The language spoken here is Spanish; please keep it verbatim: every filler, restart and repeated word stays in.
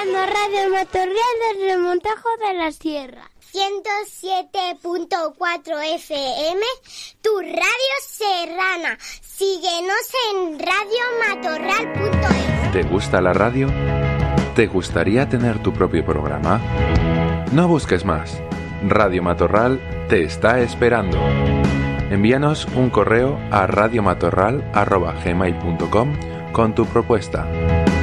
escuchando Radio Matorral desde el Montejo de la Sierra. ciento siete punto cuatro F M, tu radio serrana. Síguenos en radio matorral punto es. ¿Te gusta la radio? ¿Te gustaría tener tu propio programa? No busques más. Radio Matorral te está esperando. Envíanos un correo a radiomatorral arroba gmail punto com con tu propuesta.